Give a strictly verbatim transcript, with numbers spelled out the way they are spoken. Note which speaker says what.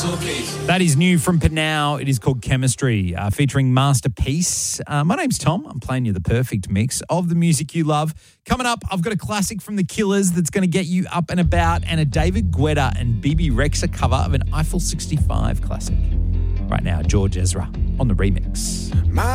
Speaker 1: That is new from Panau. It is called Chemistry, uh, featuring Masterpiece. Uh, my name's Tom. I'm playing you the perfect mix of the music you love. Coming up, I've got a classic from The Killers that's going to get you up and about, and a David Guetta and B B Rexa cover of an Eiffel sixty-five classic. Right now, George Ezra on the remix.